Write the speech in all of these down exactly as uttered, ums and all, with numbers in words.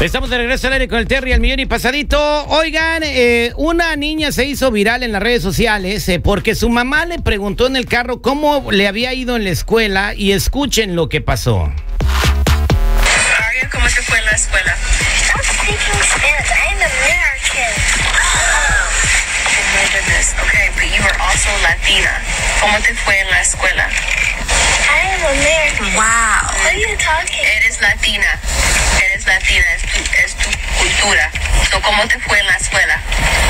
Estamos de regreso al aire con el Terry, al millón y pasadito. Oigan, eh, una niña se hizo viral en las redes sociales eh, porque su mamá le preguntó en el carro cómo le había ido en la escuela y escuchen lo que pasó. Aria, ¿cómo te fue en la escuela? Stop speaking Spanish. I'm American. Oh my goodness. Okay, but you were also Latina. ¿Cómo te fue en la escuela? I'm American. Wow. What are you talking? Eres latina. Eres latina. Es tu, es tu cultura. So, ¿cómo te fue en la escuela?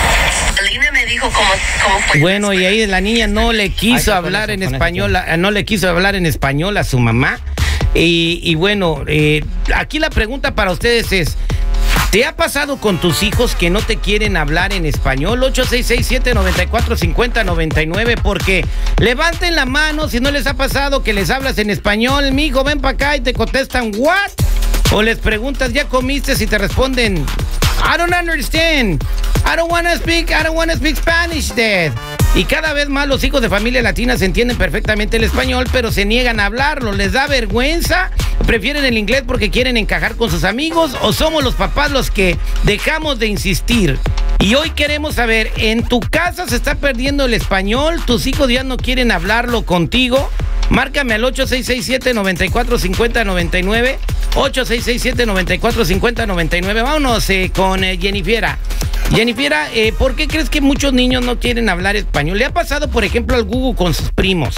Lina me dijo cómo, cómo fue. Bueno, y ahí la niña no le quiso hablar en español, a, no le quiso hablar en español a su mamá. Y, y bueno, eh, aquí la pregunta para ustedes es: ¿te ha pasado con tus hijos que no te quieren hablar en español? ocho seis seis, siete nueve cuatro, cinco cero nueve nueve, porque levanten la mano si no les ha pasado que les hablas en español. Mijo, ven para acá, y te contestan ¿what? O les preguntas ¿ya comiste? Si te responden I don't understand, I don't wanna speak, I don't wanna speak Spanish, Dad. Y cada vez más los hijos de familia latina se entienden perfectamente el español, pero se niegan a hablarlo. ¿Les da vergüenza? ¿Prefieren el inglés porque quieren encajar con sus amigos? ¿O somos los papás los que dejamos de insistir? Y hoy queremos saber, ¿en tu casa se está perdiendo el español? ¿Tus hijos ya no quieren hablarlo contigo? Márcame al ocho seis seis, siete nueve cuatro, cinco cero nueve nueve, ocho seis seis, siete nueve cuatro, cinco cero nueve nueve. Vámonos eh, con eh, Jennifiera. Jennifiera, eh, ¿por qué crees que muchos niños no quieren hablar español? ¿Le ha pasado, por ejemplo, al Gugu con sus primos?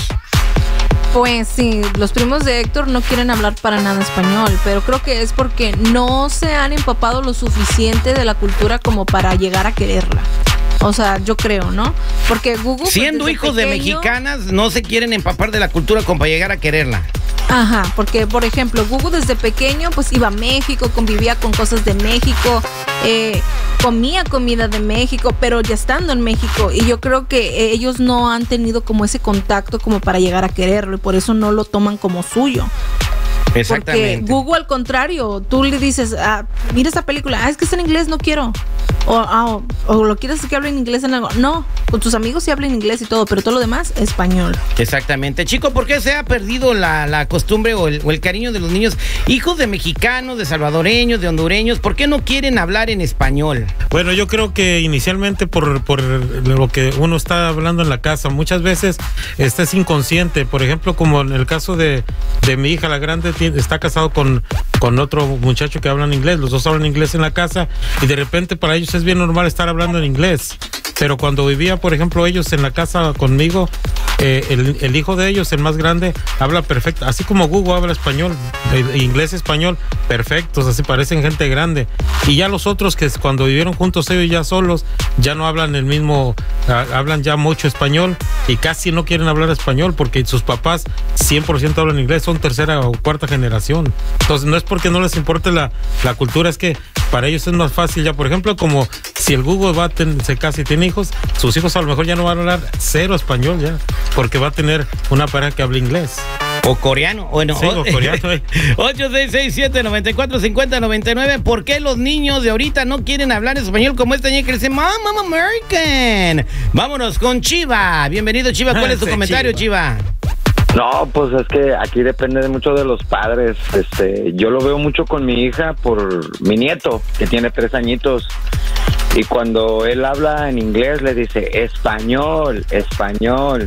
Pues sí, los primos de Héctor no quieren hablar para nada español, pero creo que es porque no se han empapado lo suficiente de la cultura como para llegar a quererla. O sea, yo creo, ¿no? Porque Gugu... Siendo pues, hijos pequeño, de mexicanas, no se quieren empapar de la cultura como para llegar a quererla. Ajá, porque, por ejemplo, Gugu desde pequeño, pues iba a México, convivía con cosas de México, eh, comía comida de México, pero ya estando en México, y yo creo que ellos no han tenido como ese contacto como para llegar a quererlo, y por eso no lo toman como suyo. Exactamente. Porque Google, al contrario, tú le dices, ah, mira esta película, ah, es que está en inglés, no quiero. O, ah, o, o lo quieres que hable en inglés en algo. No, con tus amigos sí hablan inglés y todo, pero todo lo demás, español. Exactamente. Chico, ¿por qué se ha perdido la, la costumbre o el, o el cariño de los niños, hijos de mexicanos, de salvadoreños, de hondureños? ¿Por qué no quieren hablar en español? Bueno, yo creo que inicialmente por, por lo que uno está hablando en la casa, muchas veces este es inconsciente. Por ejemplo, como en el caso de, de mi hija, la grande, está casado con, con otro muchacho que hablan inglés, los dos hablan inglés en la casa, y de repente para ellos es bien normal estar hablando en inglés. Pero cuando vivía, por ejemplo, ellos en la casa conmigo, eh, el, el hijo de ellos, el más grande, habla perfecto, así como Google habla español, eh, inglés, español, perfectos, así parecen gente grande. Y ya los otros que cuando vivieron juntos ellos ya solos, ya no hablan el mismo, uh, hablan ya mucho español y casi no quieren hablar español porque sus papás cien por ciento hablan inglés, son tercera o cuarta generación. Entonces no es porque no les importe la, la cultura, es que para ellos es más fácil ya. Por ejemplo, como si el Google va a ten, se casa y tiene hijos, sus hijos a lo mejor ya no van a hablar cero español ya, porque va a tener una pareja que habla inglés. O coreano, bueno, sí, o coreano. Eh. ocho seis seis, siete nueve cuatro, cinco cero nueve nueve. ¿Por qué los niños de ahorita no quieren hablar español como esta niña que dice Mom, I'm American? Vámonos con Chiva. Bienvenido, Chiva. ¿Cuál es tu comentario, Chiva? No, pues es que aquí depende mucho de los padres. Este, yo lo veo mucho con mi hija por mi nieto, que tiene tres añitos. Y cuando él habla en inglés le dice español, español.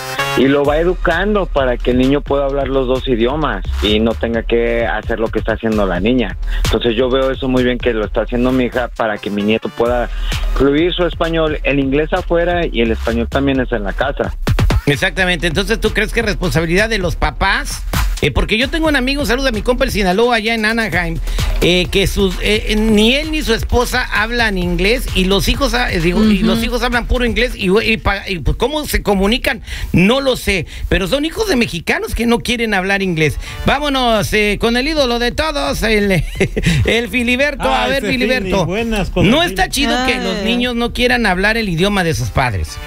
Y lo va educando para que el niño pueda hablar los dos idiomas y no tenga que hacer lo que está haciendo la niña. Entonces yo veo eso muy bien que lo está haciendo mi hija para que mi nieto pueda fluir su español, el inglés afuera y el español también es en la casa. Exactamente. Entonces, ¿tú crees que es responsabilidad de los papás? Eh, porque yo tengo un amigo, saluda a mi compa el Sinaloa allá en Anaheim, eh, que sus eh, ni él ni su esposa hablan inglés y los hijos eh, digo, uh-huh. y los hijos hablan puro inglés y, y, y pues cómo se comunican no lo sé, pero son hijos de mexicanos que no quieren hablar inglés. Vámonos eh, con el ídolo de todos, el, el Filiberto. Ah, a ver, Filiberto, buenas, no está chido Ay. que los niños no quieran hablar el idioma de sus padres.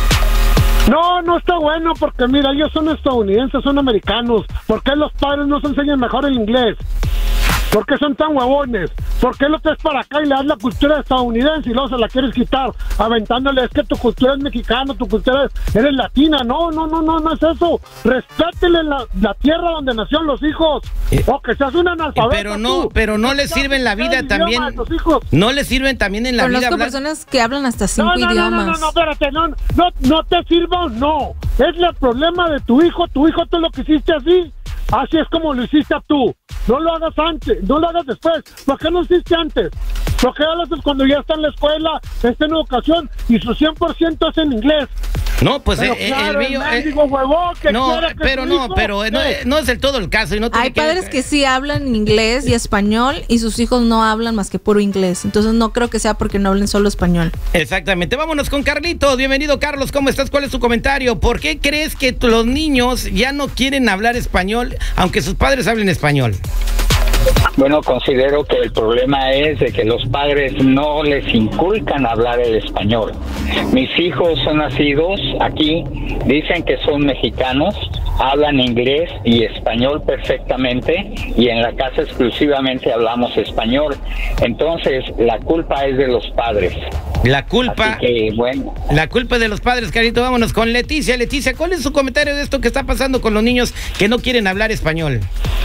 No, no está bueno porque mira, ellos son estadounidenses, son americanos. ¿Por qué los padres no se enseñan mejor el inglés? ¿Por qué son tan huevones? ¿Por qué lo traes para acá y le das la cultura estadounidense y luego se la quieres quitar, aventándole, es que tu cultura es mexicana, tu cultura es, eres latina? No, no, no, no, no es eso. Respétele la, la tierra donde nacieron los hijos. Eh, o que seas un analfabeta. Pero no, tú. pero no les sirve en la vida también. Hijos. No les sirven también en la Conozco vida hablar... personas que hablan hasta cinco no, no, idiomas. No, no, no, no, espérate, no, no, no te sirva o no. Es el problema de tu hijo. Tu hijo tú lo que hiciste así. Así es como lo hiciste tú. No lo hagas antes, no lo hagas después. ¿Por qué no lo hiciste antes? ¿Por qué lo haces cuando ya está en la escuela, está en educación y su cien por ciento es en inglés? No, pues pero eh, claro, el mío... el Eh, mendigo huevón que no, quiere que pero su no, hijo- pero eh, no, eh, no es del todo el caso. Y no tiene Hay padres que sí hablan inglés y español y sus hijos no hablan más que puro inglés. Entonces no creo que sea porque no hablen solo español. Exactamente. Vámonos con Carlitos. Bienvenido, Carlos. ¿Cómo estás? ¿Cuál es tu comentario? ¿Por qué crees que t- los niños ya no quieren hablar español, aunque sus padres hablen español? Bueno, considero que el problema es de que los padres no les inculcan hablar el español. Mis hijos son nacidos aquí, dicen que son mexicanos, hablan inglés y español perfectamente y en la casa exclusivamente hablamos español. Entonces, la culpa es de los padres. La culpa... Así que, bueno. La culpa es de los padres, Carito. Vámonos con Leticia. Leticia, ¿cuál es su comentario de esto que está pasando con los niños que no quieren hablar español?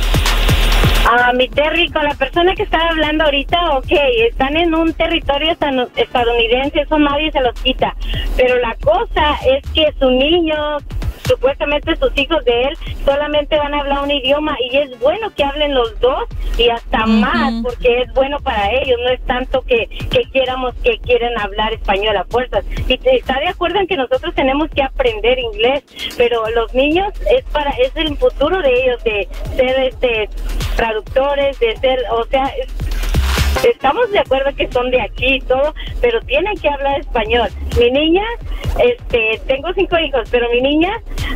Ah, mi Terry, con la persona que estaba hablando ahorita, ok, están en un territorio estanu- estadounidense, eso nadie se los quita, pero la cosa es que su niño, supuestamente sus hijos de él, solamente van a hablar un idioma y es bueno que hablen los dos y hasta Uh-huh. más, porque es bueno para ellos, no es tanto que, que quieramos que quieren hablar español a fuerzas. Y te- está de acuerdo en que nosotros tenemos que aprender inglés, pero los niños es para es el futuro de ellos, de ser este traductores, de ser, o sea, es- estamos de acuerdo que son de aquí y todo, pero tienen que hablar español. Mi niña, este, tengo cinco hijos, pero mi niña,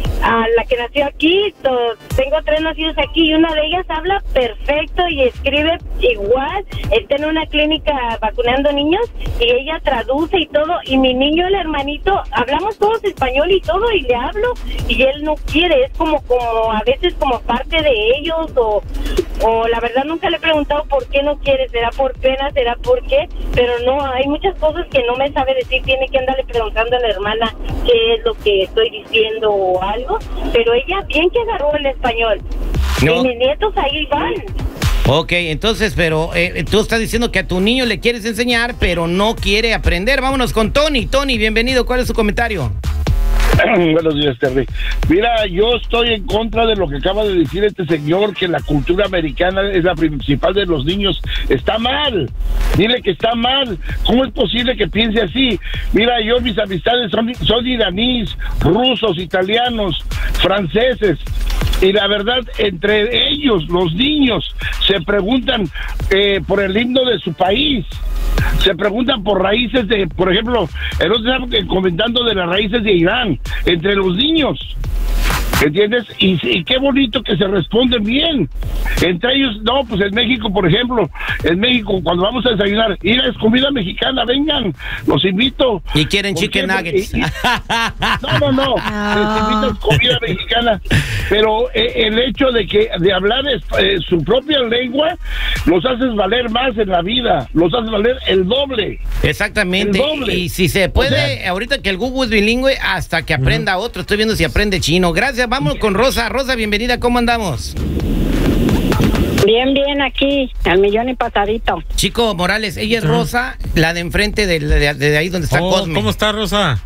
a la que nació aquí, to- tengo tres nacidos aquí y una de ellas habla perfecto y escribe igual. Está en una clínica vacunando niños y ella traduce y todo. Y mi niño, el hermanito, hablamos todos español y todo y le hablo y él no quiere. Es como, como a veces como parte de ellos o, o la verdad nunca le he preguntado por qué no quiere. Será por pena, será por qué, pero no, hay muchas cosas que no me sabe decir. Tiene que andarle preguntando a la hermana qué es lo que estoy diciendo o algo, pero ella bien que agarró el español. No. Y mis nietos ahí van. Ok, entonces, pero eh, tú estás diciendo que a tu niño le quieres enseñar, pero no quiere aprender. Vámonos con Tony. Tony, bienvenido. ¿Cuál es su comentario? Buenos días, Terry. Mira, yo estoy en contra de lo que acaba de decir este señor, que la cultura americana es la principal de los niños. Está mal. Dile que está mal. ¿Cómo es posible que piense así? Mira, yo mis amistades son, son iraníes, rusos, italianos, franceses. Y la verdad, entre ellos, los niños, se preguntan eh, por el himno de su país. Se preguntan por raíces de, por ejemplo, el otro día comentando de las raíces de Irán, entre los niños. ¿Entiendes? Y, y qué bonito que se responden bien. Entre ellos, no, pues en México, por ejemplo, en México, cuando vamos a desayunar, ir es comida mexicana, vengan, los invito. Y quieren chicken nuggets. Y, y, no, no, no, les invito a comida mexicana. Pero eh, el hecho de que de hablar es, eh, su propia lengua, los haces valer más en la vida, los haces valer el doble. Exactamente. El doble. Y si se puede, O sea, ahorita que el Google es bilingüe, hasta que aprenda uh-huh. otro. Estoy viendo si aprende chino. Gracias. Vamos con Rosa. Rosa, bienvenida. ¿Cómo andamos? Bien, bien, aquí, al millón y pasadito. Chico Morales, ella es Rosa, la de enfrente de, de, de ahí donde está oh, Cosme. ¿Cómo está, Rosa?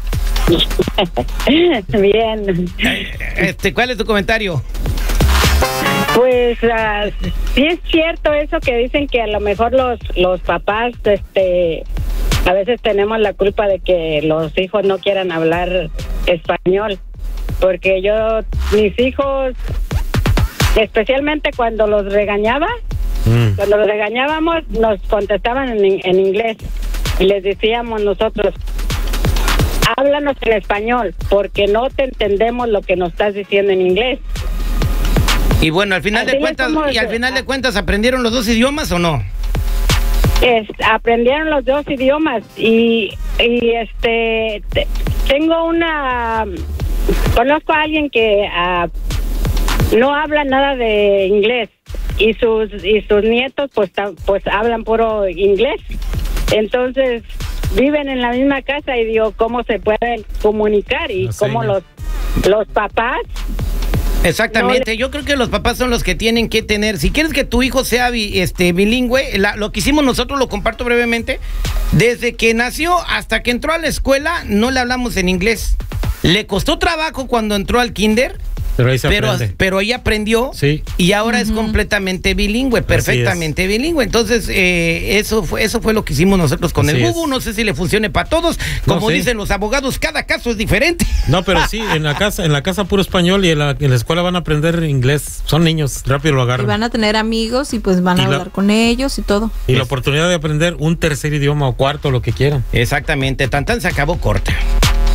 Bien. Este, ¿cuál es tu comentario? Pues uh, sí es cierto eso que dicen que a lo mejor los los papás, este, a veces tenemos la culpa de que los hijos no quieran hablar español, porque yo, mis hijos, especialmente cuando los regañaba, mm. cuando los regañábamos, nos contestaban en, en inglés y les decíamos nosotros, háblanos en español, porque no te entendemos lo que nos estás diciendo en inglés. Y bueno, al final Así de cuentas, y al final de cuentas, ¿aprendieron los dos idiomas o no? Es, aprendieron los dos idiomas y, y este te, tengo una conozco a alguien que uh, no habla nada de inglés y sus y sus nietos pues ta- pues hablan puro inglés. Entonces viven en la misma casa y digo, ¿cómo se pueden comunicar? Y No sé, cómo no. los los papás. Exactamente, yo creo que los papás son los que tienen que tener, si quieres que tu hijo sea bi- este bilingüe, la- lo que hicimos nosotros, lo comparto brevemente, desde que nació hasta que entró a la escuela no le hablamos en inglés. Le costó trabajo cuando entró al kinder, Pero ahí se pero, aprende. pero ahí aprendió Sí. y ahora es completamente bilingüe, perfectamente bilingüe. Entonces, eh, eso fue eso fue lo que hicimos nosotros con Así el es. Bubu. No sé si le funcione para todos. No, Como sí. dicen los abogados, cada caso es diferente. No, pero sí, en la casa, en la casa puro español y en la, en la escuela van a aprender inglés. Son niños, rápido lo Y agarran. van a tener amigos y pues van a Y la- hablar con ellos y todo. Y la oportunidad de aprender un tercer idioma o cuarto, lo que quieran. Exactamente, tan tan se acabó corta.